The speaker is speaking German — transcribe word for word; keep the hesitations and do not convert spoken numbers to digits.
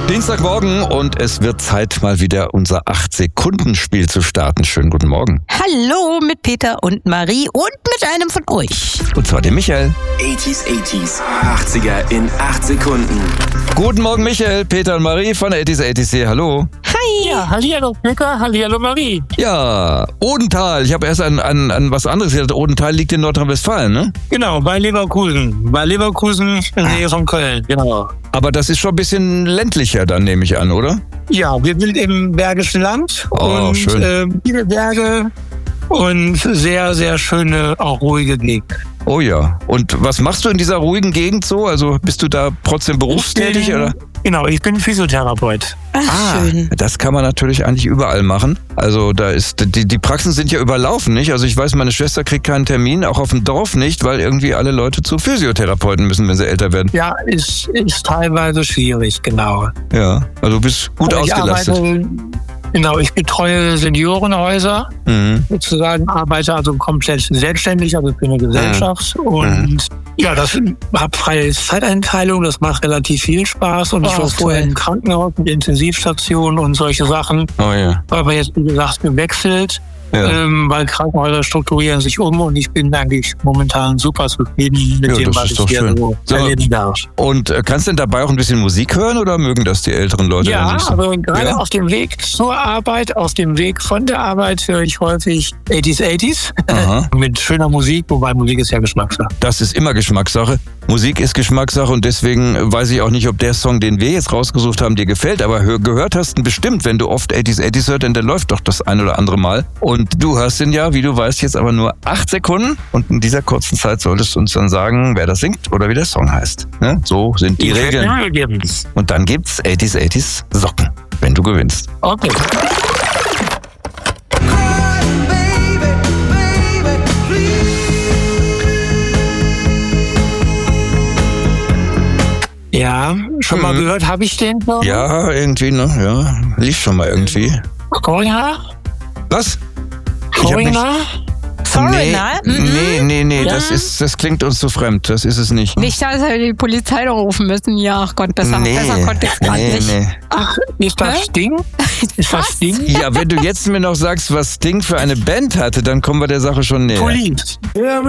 Dienstagmorgen und es wird Zeit, mal wieder unser acht-Sekunden-Spiel zu starten. Schönen guten Morgen. Hallo mit Peter und Marie und mit einem von euch. Und zwar dem Michael. achtziger, achtziger, achtziger in acht Sekunden. Guten Morgen Michael, Peter und Marie von achtziger, achtziger. Hallo. Hi. Ja, hallihallo Peter, hallihallo Marie. Ja, Odenthal. Ich habe erst an, an, an was anderes gedacht. Odenthal liegt in Nordrhein-Westfalen, ne? Genau, bei Leverkusen. Bei Leverkusen in der Nähe von Köln, genau. Aber das ist schon ein bisschen ländlicher dann, nehme ich an, oder? Ja, wir sind im Bergischen Land Oh, und schön. äh, viele Berge und sehr, sehr schöne, auch ruhige Gegend. Oh ja. Und was machst du in dieser ruhigen Gegend so? Also bist du da trotzdem berufstätig, Ich bin- oder? Genau, ich bin Physiotherapeut. Ach, schön. Das kann man natürlich eigentlich überall machen. Also da ist die, die Praxen sind ja überlaufen, nicht? Also ich weiß, meine Schwester kriegt keinen Termin, auch auf dem Dorf nicht, weil irgendwie alle Leute zu Physiotherapeuten müssen, wenn sie älter werden. Ja, ist, ist teilweise schwierig, genau. Ja, also du bist gut ich ausgelastet. arbeite, genau, ich betreue Seniorenhäuser. Mhm. Sozusagen arbeite also komplett selbstständig, also für eine Gesellschaft und ja, das habe freie Zeiteinteilung, das macht relativ viel Spaß und ich Oh, war vorher toll. im Krankenhaus mit Intensivstation und solche Sachen, Oh ja. aber jetzt wie gesagt gewechselt, Ja. ähm, weil Krankenhäuser strukturieren sich um und ich bin eigentlich momentan super zufrieden mit Ja, dem, das was ist ich doch hier schön. so So. erleben darf. Und äh, kannst du denn dabei auch ein bisschen Musik hören oder mögen das die älteren Leute? Ja, dann nicht so? aber gerade Ja? auf dem Weg zur Arbeit, auf dem Weg von der Arbeit höre ich häufig achtziger, achtziger Aha. mit schöner Musik, wobei Musik ist ja Geschmackssache. Das ist immer Geschmackssache. Musik ist Geschmackssache und deswegen weiß ich auch nicht, ob der Song, den wir jetzt rausgesucht haben, dir gefällt. Aber hör, gehört hast du ihn bestimmt, wenn du oft achtziger, achtziger hörst, denn der läuft doch das ein oder andere Mal. Und du hörst ihn ja, wie du weißt, jetzt aber nur acht Sekunden. Und in dieser kurzen Zeit solltest du uns dann sagen, wer das singt oder wie der Song heißt. Ne? So sind die Ich werde Regeln. Mühe geben. Und dann gibt's achtziger, achtziger Socken, wenn du gewinnst. Okay. Ja, schon mal Mhm. gehört habe ich den? glaub ich? Ja, irgendwie, ne? Ja, lief schon mal irgendwie. Corinna? Was? Ich hab nicht- Corinna? Foreigner? Nee, Mhm. nee, nee, nee, Ja. das ist, das klingt uns zu fremd. Das ist es nicht. Nicht, dass wir die Polizei doch rufen müssen. Ja, ach Gott, besser, nee, besser konnte ich es gerade nee, nicht. nee. Ach, ist das Hä? Sting? Ist das Sting? Ja, wenn du jetzt mir noch sagst, was Sting für eine Band hatte, dann kommen wir der Sache schon näher. Police.